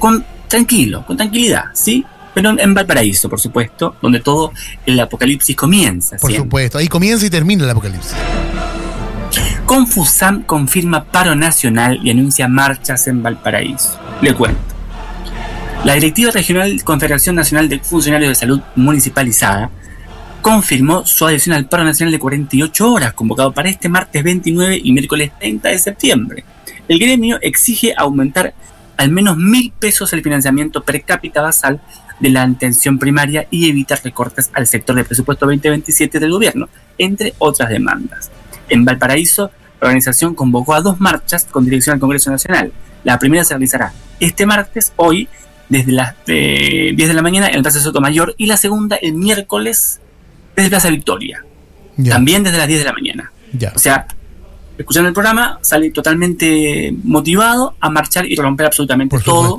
con tranquilidad, ¿sí? Pero en Valparaíso, por supuesto, donde todo el apocalipsis comienza. Por supuesto, ahí comienza y termina el apocalipsis. Confusam confirma paro nacional y anuncia marchas en Valparaíso. Le cuento. La Directiva Regional Confederación Nacional de Funcionarios de Salud Municipalizada confirmó su adhesión al paro nacional de 48 horas, convocado para este martes 29 y miércoles 30 de septiembre. El gremio exige aumentar al menos 1.000 pesos el financiamiento per cápita basal de la atención primaria y evitar recortes al sector de presupuesto 2027 del gobierno, entre otras demandas. En Valparaíso, la organización convocó a 2 marchas con dirección al Congreso Nacional. La primera se realizará este martes, hoy, desde las 10 de la mañana en el Plaza Sotomayor, y la segunda el miércoles desde Plaza Victoria, también desde las 10 de la mañana. O sea, escuchando el programa, sale totalmente motivado a marchar y romper absolutamente todo.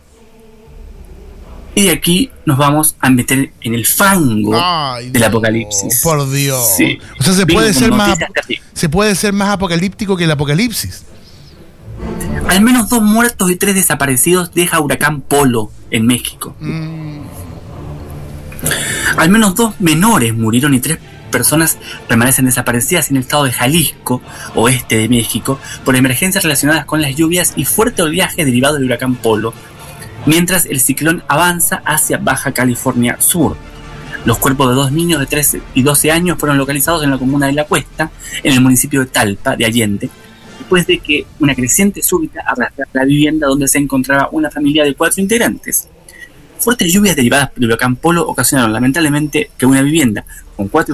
Y de aquí nos vamos a meter en el fango del apocalipsis. Por Dios. Sí. O sea, se puede ser más apocalíptico que el apocalipsis. Al menos 2 muertos y 3 desaparecidos deja huracán Polo en México. Al menos 2 menores murieron y 3 personas permanecen desaparecidas en el estado de Jalisco, oeste de México, por emergencias relacionadas con las lluvias y fuerte oleaje derivado del huracán Polo, mientras el ciclón avanza hacia Baja California Sur. Los cuerpos de 2 niños de 13 y 12 años fueron localizados en la comuna de La Cuesta, en el municipio de Talpa, de Allende, después de que una creciente súbita arrastrara la vivienda donde se encontraba una familia de 4 integrantes. Fuertes lluvias derivadas del huracán Polo ocasionaron lamentablemente que una vivienda con 4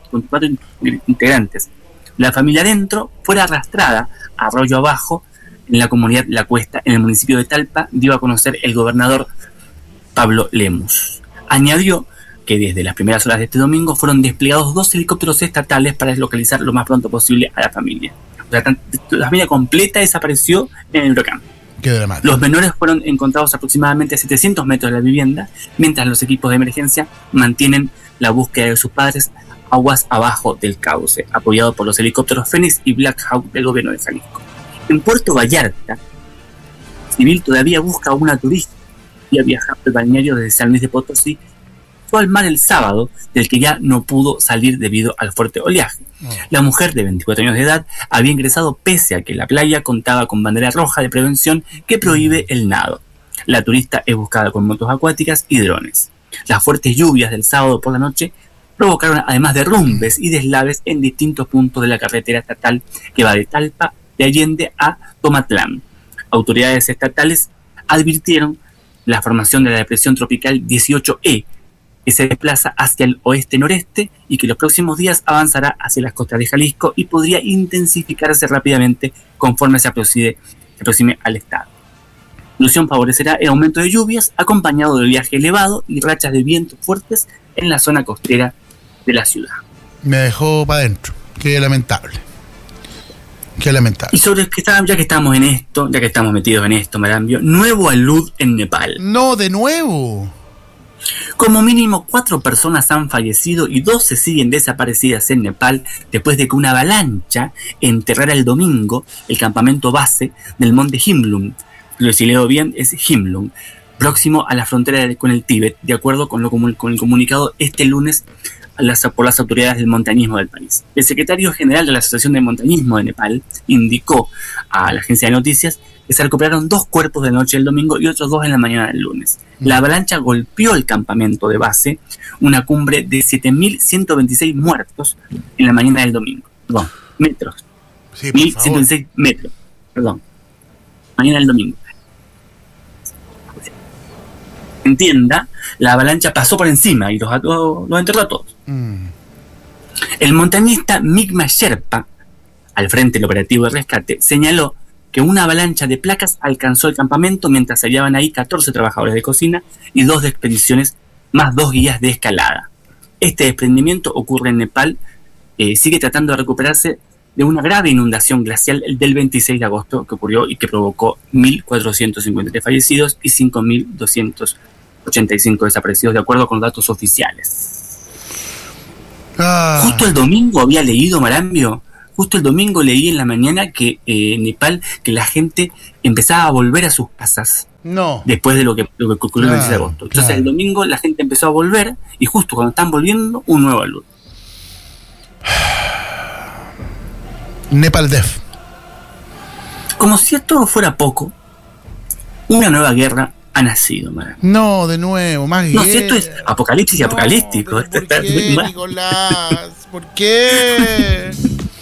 integrantes, la familia adentro, fuera arrastrada a arroyo abajo en la comunidad La Cuesta, en el municipio de Talpa, dio a conocer el gobernador Pablo Lemus. Añadió que desde las primeras horas de este domingo fueron desplegados 2 helicópteros estatales para deslocalizar lo más pronto posible a la familia. O sea, la familia completa desapareció en el huracán. Los menores fueron encontrados aproximadamente a 700 metros de la vivienda, mientras los equipos de emergencia mantienen la búsqueda de sus padres aguas abajo del cauce, apoyado por los helicópteros Fénix y Black Hawk del gobierno de Jalisco. En Puerto Vallarta, Civil todavía busca a una turista que había viajado al balneario desde San Luis de Potosí. Fue al mar el sábado, del que ya no pudo salir debido al fuerte oleaje. La mujer de 24 años de edad había ingresado pese a que la playa contaba con bandera roja de prevención que prohíbe el nado. La turista es buscada con motos acuáticas y drones. Las fuertes lluvias del sábado por la noche provocaron además derrumbes y deslaves en distintos puntos de la carretera estatal que va de Talpa de Allende a Tomatlán. Autoridades estatales advirtieron la formación de la depresión tropical 18E, que se desplaza hacia el oeste-noreste y que los próximos días avanzará hacia las costas de Jalisco y podría intensificarse rápidamente conforme se aproxime al estado. La solución favorecerá el aumento de lluvias acompañado de oleaje elevado y rachas de vientos fuertes en la zona costera de la ciudad. Me dejó para adentro. Qué lamentable. Y sobre ya que estamos en esto, ya que estamos metidos en esto, Marambio, nuevo alud en Nepal. No, de nuevo. Como mínimo 4 personas han fallecido y 12 siguen desaparecidas en Nepal después de que una avalancha enterrara el domingo el campamento base del monte Himlung. Si leo bien, es Himlung, próximo a la frontera con el Tíbet, de acuerdo con el comunicado este lunes por las autoridades del montañismo del país. El secretario general de la Asociación de Montañismo de Nepal indicó a la agencia de noticias que se recuperaron 2 cuerpos de noche el domingo y otros 2 en la mañana del lunes. La avalancha golpeó el campamento de base, una cumbre de 7.126 muertos en la mañana del domingo. Perdón, metros. Sí, 1.126 metros. Perdón. Mañana del domingo. Entienda, la avalancha pasó por encima y los enterró a todos. El montañista Migma Sherpa, al frente del operativo de rescate, señaló que una avalancha de placas alcanzó el campamento mientras se hallaban ahí 14 trabajadores de cocina y 2 de expediciones, más 2 guías de escalada. Este desprendimiento ocurre en Nepal, sigue tratando de recuperarse de una grave inundación glacial del 26 de agosto que ocurrió y que provocó 1.453 fallecidos y 5.285 desaparecidos, de acuerdo con datos oficiales. Justo el domingo había leído, Marambio, leí en la mañana que en Nepal que la gente empezaba a volver a sus casas No. Después de lo que ocurrió el 26 de agosto. Entonces el domingo la gente empezó a volver y justo cuando están volviendo, un nuevo alud. Nepal Death. Como si esto fuera poco, una nueva guerra ha nacido, man. No, de nuevo, más guerra. No, si esto es apocalipsis y apocalíptico. ¿Por qué, Nicolás? ¿Por qué?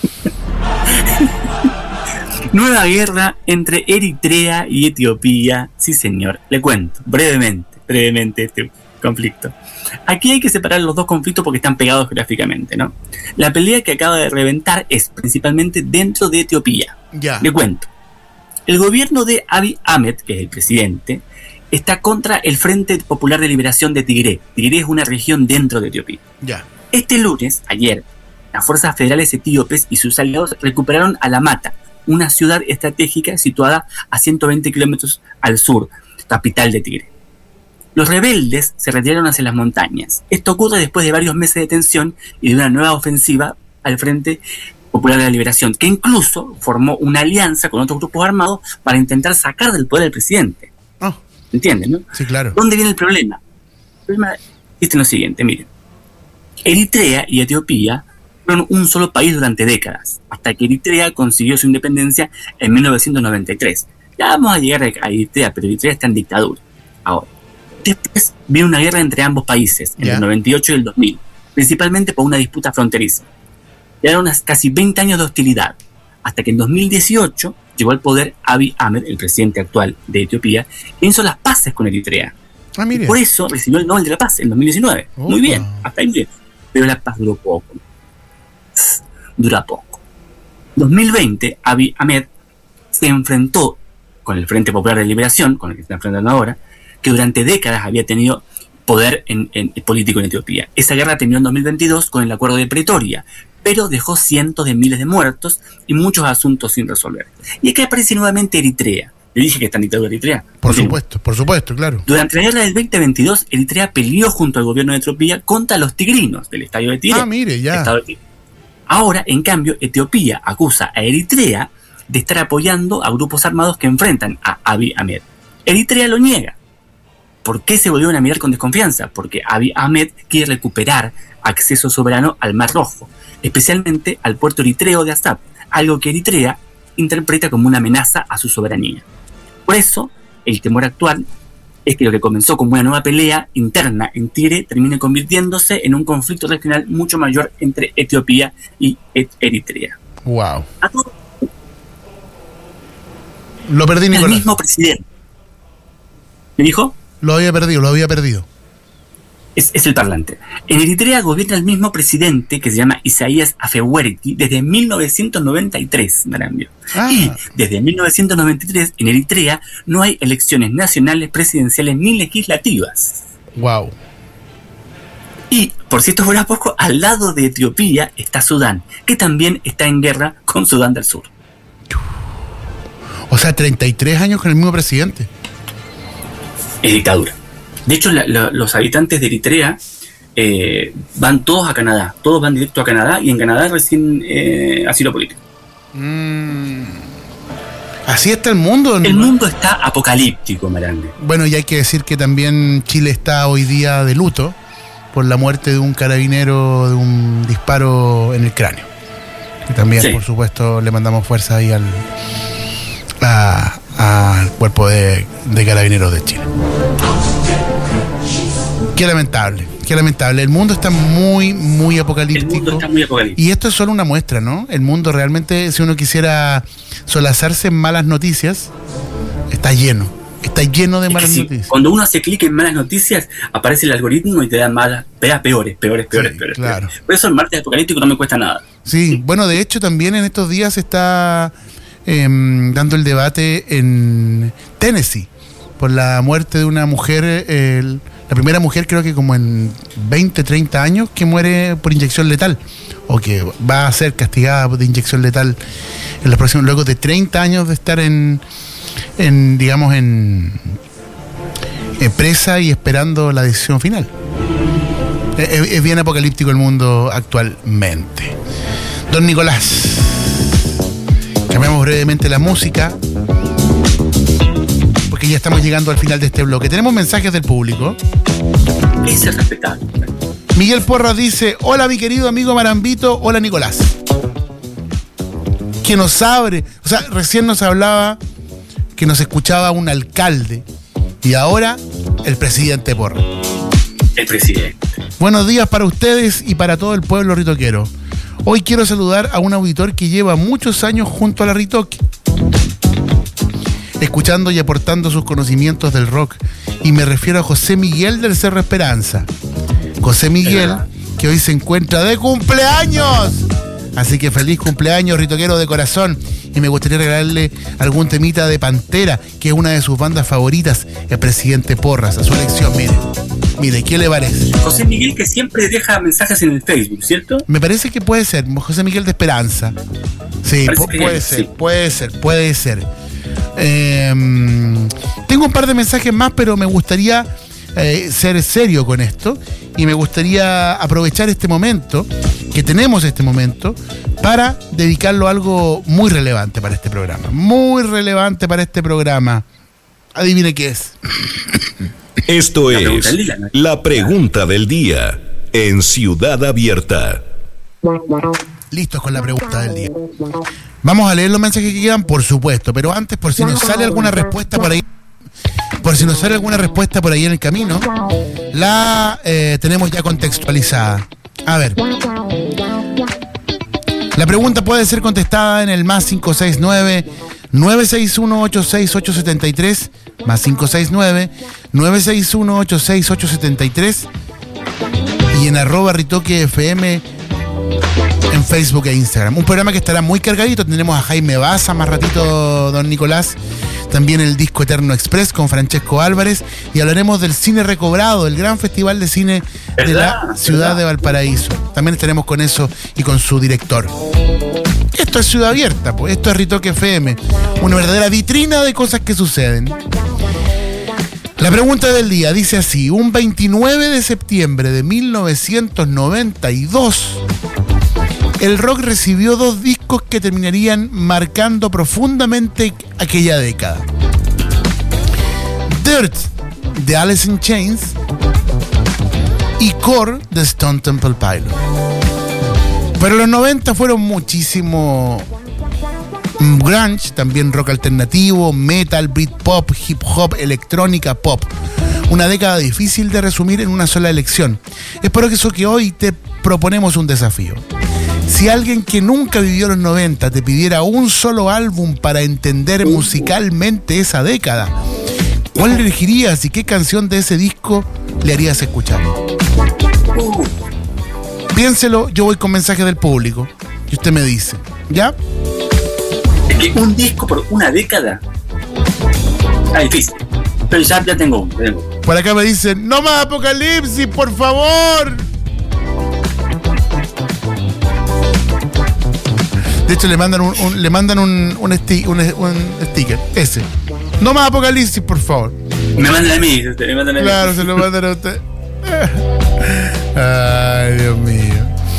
Nueva guerra entre Eritrea y Etiopía. Sí, señor. Le cuento brevemente este conflicto. Aquí hay que separar los dos conflictos porque están pegados geográficamente, ¿no? La pelea que acaba de reventar es principalmente dentro de Etiopía. Ya. Le cuento. El gobierno de Abiy Ahmed, que es el presidente, está contra el Frente Popular de Liberación de Tigré. Tigré es una región dentro de Etiopía. Ya. Este lunes, ayer, las fuerzas federales etíopes y sus aliados recuperaron Alamata, una ciudad estratégica situada a 120 kilómetros al sur, capital de Tigré. Los rebeldes se retiraron hacia las montañas. Esto ocurre después de varios meses de tensión y de una nueva ofensiva al Frente Popular de la Liberación, que incluso formó una alianza con otros grupos armados para intentar sacar del poder al presidente. Oh. ¿Entienden, no? Sí, claro. ¿Dónde viene el problema? El problema es lo siguiente, miren. Eritrea y Etiopía fueron un solo país durante décadas, hasta que Eritrea consiguió su independencia en 1993. Ya vamos a llegar a Eritrea, pero Eritrea está en dictadura. Ahora, después vino una guerra entre ambos países, en el 98 y el 2000, principalmente por una disputa fronteriza. Eran unas casi 20 años de hostilidad, hasta que en 2018 llegó al poder Abiy Ahmed, el presidente actual de Etiopía, e hizo las paces con Eritrea. Ah, mire. Por eso recibió el Nobel de la Paz en 2019. Opa. Muy bien, hasta ahí muy bien. Pero la paz duró poco. Dura poco. En 2020, Abiy Ahmed se enfrentó con el Frente Popular de Liberación, con el que se está enfrentando ahora, que durante décadas había tenido poder en político en Etiopía. Esa guerra terminó en 2022 con el Acuerdo de Pretoria, pero dejó cientos de miles de muertos y muchos asuntos sin resolver. Y aquí aparece nuevamente Eritrea. Le dije que está en dictadura Eritrea. Por supuesto, claro. Durante la guerra del 2022, Eritrea peleó junto al gobierno de Etiopía contra los tigrinos del estadio de Tigre. Ah, mire, ya. Ahora, en cambio, Etiopía acusa a Eritrea de estar apoyando a grupos armados que enfrentan a Abiy Ahmed. Eritrea lo niega. ¿Por qué se volvieron a mirar con desconfianza? Porque Abiy Ahmed quiere recuperar acceso soberano al Mar Rojo, especialmente al puerto eritreo de Assab, algo que Eritrea interpreta como una amenaza a su soberanía. Por eso, el temor actual es que lo que comenzó como una nueva pelea interna en Tigre termine convirtiéndose en un conflicto regional mucho mayor entre Etiopía y Eritrea. Wow. Lo perdí, Nicolás. El mismo presidente. ¿Me dijo? Lo había perdido. Es el parlante. En Eritrea gobierna el mismo presidente que se llama Isaías Afewerki desde 1993, Marambio. Y desde 1993 en Eritrea no hay elecciones nacionales, presidenciales ni legislativas. Wow. Y, por si esto fuera poco, al lado de Etiopía está Sudán, que también está en guerra con Sudán del Sur. O sea, 33 años con el mismo presidente. Es dictadura. De hecho, los habitantes de Eritrea van todos a Canadá. Todos van directo a Canadá y en Canadá reciben asilo político. Así está el mundo, ¿no? El mundo está apocalíptico, Marande. Bueno, y hay que decir que también Chile está hoy día de luto por la muerte de un carabinero de un disparo en el cráneo. Y también, sí, por supuesto, le mandamos fuerza ahí al cuerpo de carabineros de Chile. Qué lamentable. El mundo está muy apocalíptico. El mundo está muy apocalíptico. Y esto es solo una muestra, ¿no? El mundo realmente, si uno quisiera solazarse en malas noticias, está lleno de malas noticias. Cuando uno hace clic en malas noticias, aparece el algoritmo y te da malas, peores. Claro. Por eso el martes apocalíptico no me cuesta nada. Sí, bueno, de hecho también en estos días se está dando el debate en Tennessee por la muerte de una mujer, la primera mujer creo que como en 20, 30 años que muere por inyección letal, o que va a ser castigada de inyección letal en los próximos, luego de 30 años de estar en presa y esperando la decisión final. Es bien apocalíptico el mundo actualmente. Don Nicolás, cambiamos brevemente la música, porque ya estamos llegando al final de este bloque. Tenemos mensajes del público. Ese es respetable. Miguel Porras dice: hola mi querido amigo Marambito, hola Nicolás. Que nos abre, o sea, recién nos hablaba que nos escuchaba un alcalde y ahora el presidente Porras. El presidente. Buenos días para ustedes y para todo el pueblo ritoquero. Hoy quiero saludar a un auditor que lleva muchos años junto a la Ritoque, escuchando y aportando sus conocimientos del rock. Y me refiero a José Miguel del Cerro Esperanza. José Miguel, que hoy se encuentra de cumpleaños. Así que feliz cumpleaños, ritoquero de corazón. Y me gustaría regalarle algún temita de Pantera, que es una de sus bandas favoritas, el presidente Porras, a su elección. Mire, ¿qué le parece? José Miguel, que siempre deja mensajes en el Facebook, ¿cierto? Me parece que puede ser, José Miguel de Esperanza. Sí, puede ser. Tengo un par de mensajes más, pero me gustaría ser serio con esto y me gustaría aprovechar este momento, que tenemos este momento, para dedicarlo a algo muy relevante para este programa. Muy relevante para este programa. Adivine qué es. Esto es la pregunta del día en Ciudad Abierta. Listos con la pregunta del día. Vamos a leer los mensajes que quedan, por supuesto, pero antes, por si nos sale alguna respuesta por ahí, en el camino, la tenemos ya contextualizada. A ver. La pregunta puede ser contestada en el más 569-961-86873, más 569-961-86873 y en @RitoqueFM en Facebook e Instagram. Un programa que estará muy cargadito. Tendremos a Jaime Baza más ratito, don Nicolás. También el Disco Eterno Express con Francesco Álvarez. Y hablaremos del cine recobrado, el gran festival de cine de la ciudad de Valparaíso. También estaremos con eso y con su director. Esto es Ciudad Abierta, pues. Esto es Ritoque FM. Una verdadera vitrina de cosas que suceden. La pregunta del día dice así: un 29 de septiembre de 1992, el rock recibió 2 discos que terminarían marcando profundamente aquella década. Dirt, de Alice in Chains, y Core, de Stone Temple Pilots. Pero los 90 fueron muchísimo grunge, también rock alternativo, metal, Britpop, hip hop, electrónica, pop. Una década difícil de resumir en una sola elección. Es por eso que hoy te proponemos un desafío. Si alguien que nunca vivió los 90 te pidiera un solo álbum para entender musicalmente esa década, ¿cuál elegirías y qué canción de ese disco le harías escuchar? Piénselo, yo voy con mensaje del público y usted me dice, ¿ya? Es que un disco por una década está difícil, pero ya tengo uno. Por acá me dicen, no más Apocalipsis, por favor. De hecho le mandan un sticker, ese. No más Apocalipsis, por favor. Me mandan a mí, Claro, se lo mandan a usted. Ay, Dios mío.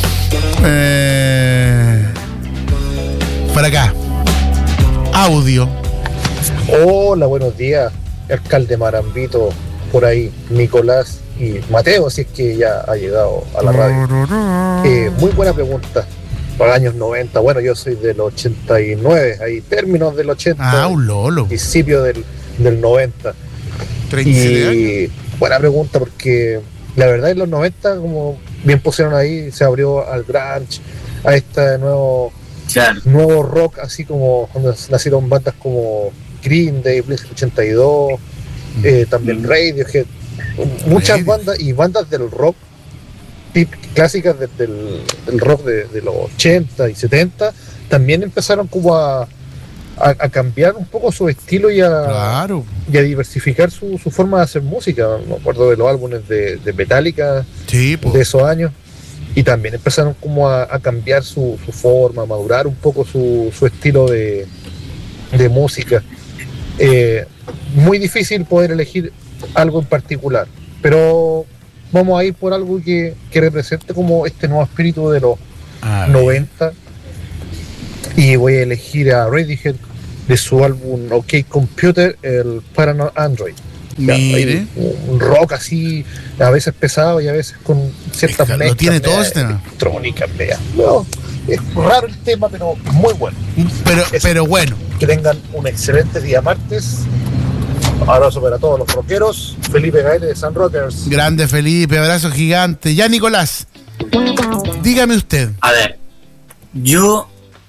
Para acá. Audio. Hola, buenos días, alcalde Marambito, por ahí, Nicolás y Mateo, si es que ya ha llegado a la radio. Muy buena pregunta. Para años 90, bueno, yo soy del 89, ahí términos del 80, un lolo. Principio del 90. 37 años. Y buena pregunta, porque la verdad en los 90, como bien pusieron ahí, se abrió al grunge, a este nuevo rock, así como cuando nacieron bandas como Green Day, Blink-182, también Radiohead, muchas bandas y bandas del rock clásicas del rock de los 80 y 70 también empezaron como a cambiar un poco su estilo y a diversificar su forma de hacer música. Me acuerdo de los álbumes de Metallica, de esos años, y también empezaron como a cambiar su forma, a madurar un poco su estilo de música. Muy difícil poder elegir algo en particular, pero vamos a ir por algo que represente como este nuevo espíritu de los 90, y voy a elegir a Radiohead de su álbum OK Computer, el Paranoid Android. Mire. Un rock así, a veces pesado y a veces con ciertas mezclas. Lo tiene todo este tema. Electrónica, no, es raro el tema, pero muy bueno. Pero bueno. Que tengan un excelente día martes. Abrazo para todos los rockeros. Felipe Gaire de Sun Rockers. Grande Felipe, abrazo gigante. Ya, Nicolás, dígame usted. A ver, yo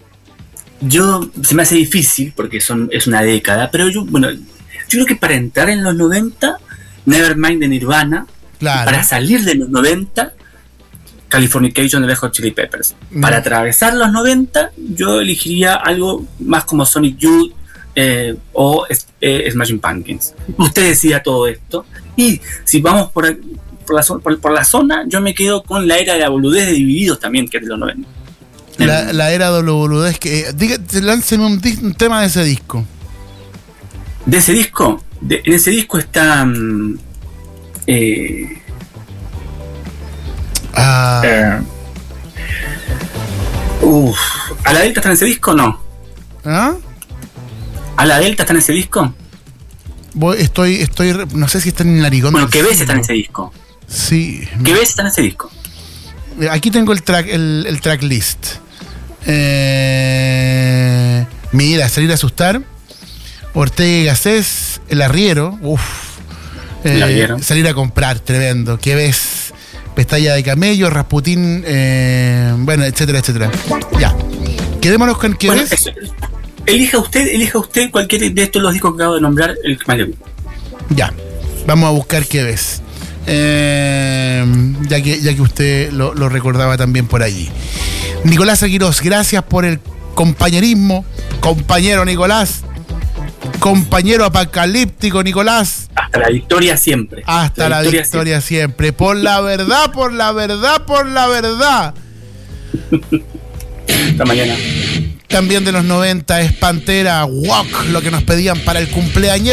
se me hace difícil porque es una década, pero yo creo que para entrar en los 90, Nevermind de Nirvana, claro. Para salir de los 90, Californication de Red Hot Chili Peppers. Para atravesar los 90, yo elegiría algo más como Sonic Youth o Smashing Pumpkins. Usted decía todo esto. Y si vamos por la zona, yo me quedo con la era de la boludez de Divididos también, que es de los 90. La era de la boludez. Lánceme un tema de ese disco. ¿De ese disco? En ese disco está... ¿A la Delta está en ese disco o no? ¿Ah? ¿A la Delta está en ese disco? Estoy no sé si está en el Narigón. Bueno, ¿qué veces está en ese disco? Sí. ¿Qué veces está en ese disco? Aquí tengo el tracklist. Mira, Salir a Asustar, Ortega y Gasset, El Arriero, Salir a Comprar, tremendo. ¿Qué ves? Pestalla de Camello, Rasputín, bueno, etcétera, etcétera. Ya. Quedémonos con ¿Qué ves? Elija usted cualquier de estos los discos que acabo de nombrar, el que más le gusta. Ya. Vamos a buscar ¿Qué ves? Ya que usted lo recordaba también por allí. Nicolás Aguirós, gracias por el compañerismo. Compañero Nicolás. Compañero apocalíptico Nicolás. Hasta la victoria siempre. Hasta la victoria siempre. Por la verdad, por la verdad, por la verdad. Hasta mañana. También de los 90 es Pantera, Walk, lo que nos pedían para el cumpleaños.